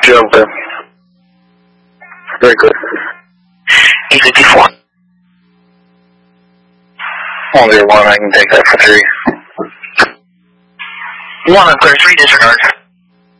Yeah, okay. Very good. 854. Only one, I can take that for 3. 1 on clear 3, disregard.